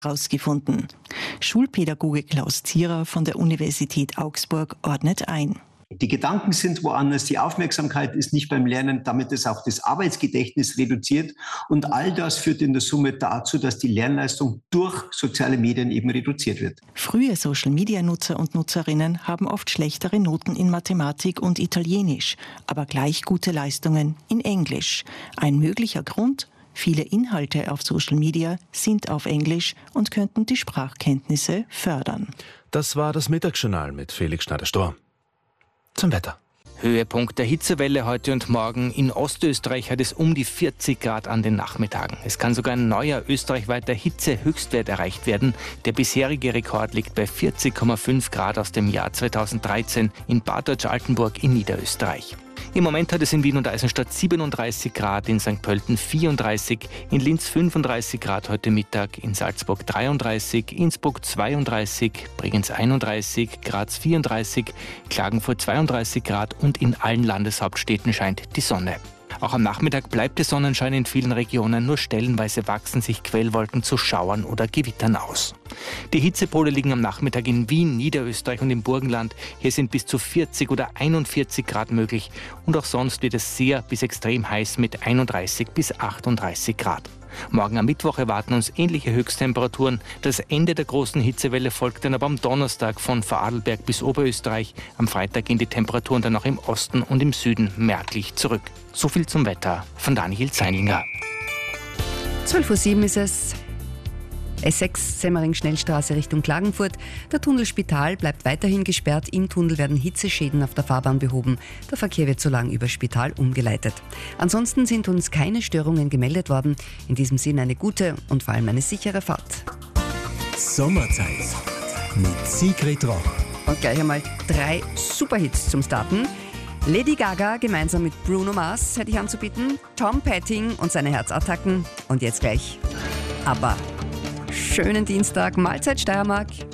herausgefunden. Schulpädagoge Klaus Zierer von der Universität Augsburg ordnet ein. Die Gedanken sind woanders, die Aufmerksamkeit ist nicht beim Lernen, damit ist auch das Arbeitsgedächtnis reduziert. Und all das führt in der Summe dazu, dass die Lernleistung durch soziale Medien eben reduziert wird. Frühe Social-Media-Nutzer und Nutzerinnen haben oft schlechtere Noten in Mathematik und Italienisch, aber gleich gute Leistungen in Englisch. Ein möglicher Grund? Viele Inhalte auf Social Media sind auf Englisch und könnten die Sprachkenntnisse fördern. Das war das Mittagsjournal mit Felix Schneider-Stor. Zum Wetter. Höhepunkt der Hitzewelle heute und morgen. In Ostösterreich hat es um die 40 Grad an den Nachmittagen. Es kann sogar ein neuer österreichweiter Hitzehöchstwert erreicht werden. Der bisherige Rekord liegt bei 40,5 Grad aus dem Jahr 2013 in Bad Deutsch-Altenburg in Niederösterreich. Im Moment hat es in Wien und Eisenstadt 37 Grad, in St. Pölten 34, in Linz 35 Grad heute Mittag, in Salzburg 33, Innsbruck 32, Bregenz 31, Graz 34, Klagenfurt 32 Grad und in allen Landeshauptstädten scheint die Sonne. Auch am Nachmittag bleibt der Sonnenschein in vielen Regionen, nur stellenweise wachsen sich Quellwolken zu Schauern oder Gewittern aus. Die Hitzepole liegen am Nachmittag in Wien, Niederösterreich und im Burgenland. Hier sind bis zu 40 oder 41 Grad möglich und auch sonst wird es sehr bis extrem heiß mit 31 bis 38 Grad. Morgen am Mittwoch erwarten uns ähnliche Höchsttemperaturen. Das Ende der großen Hitzewelle folgt dann aber am Donnerstag von Vorarlberg bis Oberösterreich. Am Freitag gehen die Temperaturen dann auch im Osten und im Süden merklich zurück. So viel zum Wetter von Daniel Zeilinger. 12:07 Uhr ist es. S6 Semmering-Schnellstraße Richtung Klagenfurt. Der Tunnel Spital bleibt weiterhin gesperrt. Im Tunnel werden Hitzeschäden auf der Fahrbahn behoben. Der Verkehr wird so lang über Spital umgeleitet. Ansonsten sind uns keine Störungen gemeldet worden. In diesem Sinn eine gute und vor allem eine sichere Fahrt. Sommerzeit mit Sigrid Roch. Und gleich einmal 3 Superhits zum Starten. Lady Gaga gemeinsam mit Bruno Mars hätte ich anzubieten. Tom Petting und seine Herzattacken. Und jetzt gleich ABBA. Schönen Dienstag, Mahlzeit Steiermark.